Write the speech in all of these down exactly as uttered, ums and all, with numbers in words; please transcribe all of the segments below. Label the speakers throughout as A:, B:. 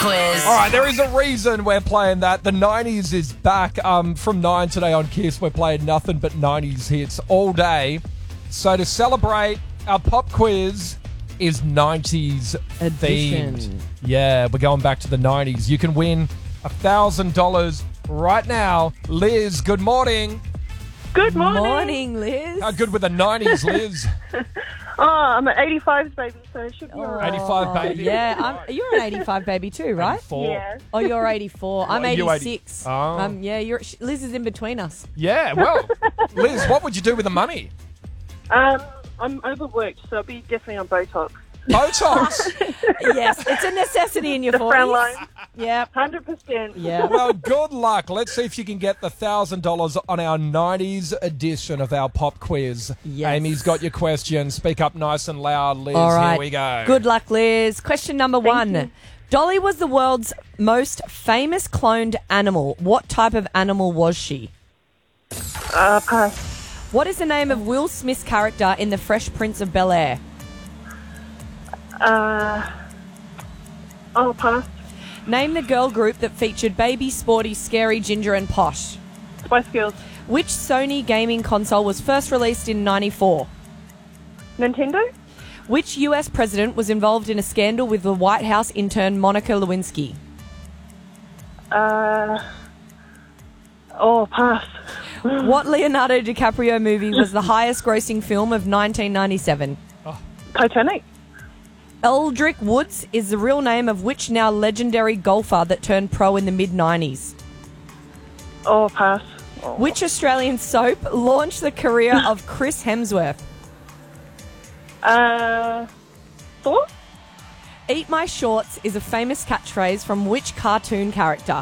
A: quiz.
B: All right, there is a reason we're playing that. The nineties is back. Um, from nine today on Kiss, we're playing nothing but nineties hits all day. So to celebrate, our pop quiz is nineties
C: Edition.
B: themed. Yeah, we're going back to the nineties. You can win one thousand dollars right now. Liz, good morning.
D: Good morning.
C: Morning, Liz.
B: How good with the nineties, Liz?
D: Oh, I'm an eighty-fives baby, so it should be all right.
B: eighty-five baby.
C: Yeah, I'm, you're an eighty-five baby too, right?
B: eighty-four.
D: Yeah.
C: Oh, you're eighty-four. I'm
B: What, are you
C: eighty-six.
B: eighty? Oh.
C: Um, yeah, you're, Liz is in between us.
B: Yeah, well, Liz, what would you do with the money?
D: Um, I'm overworked, so I'll be definitely on Botox.
B: Botox.
C: Yes, it's a necessity in your
D: The frown
C: forties.
D: line,
C: Yep.
D: one hundred percent.
C: Yeah.
B: Well, good luck. Let's see if you can get the one thousand dollars on our nineties edition of our pop quiz.
C: Yes.
B: Amy's got your question. Speak up nice and loud, Liz.
C: All right.
B: Here we go.
C: Good luck, Liz. Question number one.
D: you.
C: Dolly was the world's most famous cloned animal. What type of animal was she?
D: Uh, pass.
C: What is the name of Will Smith's character in The Fresh Prince of Bel-Air?
D: Uh, oh, pass.
C: Name the girl group that featured Baby, Sporty, Scary, Ginger and Posh.
D: Spice Girls.
C: Which Sony gaming console was first released in ninety-four?
D: Nintendo.
C: Which U S president was involved in a scandal with the White House intern Monica Lewinsky?
D: Uh, oh, pass.
C: What Leonardo DiCaprio movie was the highest grossing film of nineteen ninety-seven?
D: Titanic.
C: Eldrick Woods is the real name of which now legendary golfer that turned pro in the mid nineties?
D: Oh, pass. Oh.
C: Which Australian soap launched the career of Chris Hemsworth?
D: Uh, four.
C: Eat My Shorts is a famous catchphrase from which cartoon character?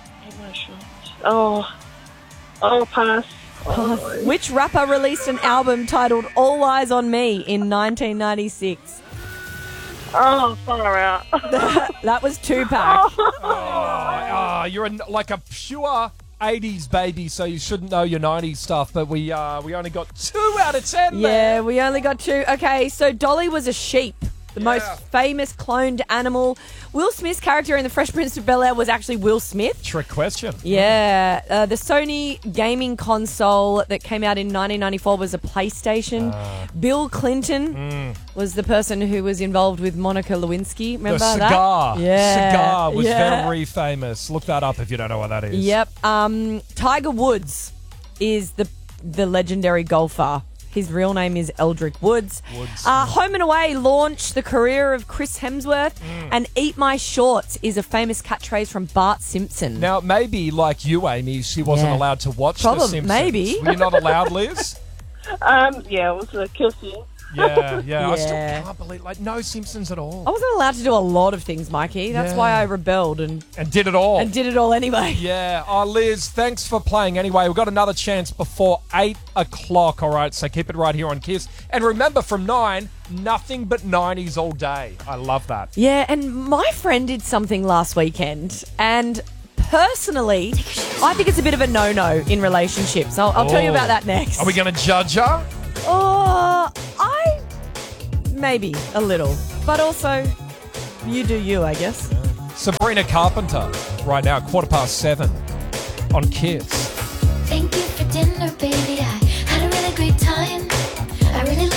D: Oh, oh, pass.
C: Which rapper released an album titled All Eyes on Me in nineteen ninety-six?
D: Oh, far out.
C: That was Tupac.
B: Ah, you're a, like a pure eighties baby, so you shouldn't know your nineties stuff, but we uh, we only got two out of ten
C: Yeah,
B: there.
C: we only got two. Okay, so Dolly was a sheep, the
B: Yeah.
C: most famous cloned animal. Will Smith's character in The Fresh Prince of Bel-Air was actually Will Smith.
B: Trick question.
C: Yeah, uh, the Sony gaming console that came out in nineteen ninety-four was a PlayStation.
B: Ah.
C: Bill Clinton was the person who was involved with Monica Lewinsky. Remember
B: the
C: that?
B: cigar.
C: Yeah.
B: Cigar was
C: Yeah.
B: very famous. Look that up if you don't know what that is.
C: Yep. Um, Tiger Woods is the the legendary golfer. His real name is Eldrick Woods.
B: Woods.
C: Uh, Home and Away launched the career of Chris Hemsworth,
B: Mm.
C: and Eat My Shorts is a famous catchphrase from Bart Simpson.
B: Now, maybe like you, Amy, she wasn't
C: Yeah.
B: allowed to watch
C: Problem-
B: The Simpsons.
C: maybe.
B: Were you not allowed, Liz?
D: Um, yeah, it was a kill scene.
B: Yeah, yeah. I still
C: Yeah.
B: can't believe, like, no Simpsons at all.
C: I wasn't allowed to do a lot of things, Mikey. That's
B: Yeah.
C: why I rebelled and,
B: And did it all.
C: and did it all anyway.
B: Yeah. Oh, Liz, thanks for playing anyway. We've got another chance before eight o'clock, all right? So keep it right here on Kiss. And remember, from nine, nothing but nineties all day. I love that.
C: Yeah, and my friend did something last weekend, and personally, I think it's a bit of a no-no in relationships. I'll, I'll tell you
B: Oh.
C: about that next.
B: Are we going to judge her?
C: Oh, I maybe a little, but also you do you, I guess.
B: Sabrina Carpenter, right now, quarter past seven on Kiss.
E: Thank you for dinner, baby. I had a really great time. I really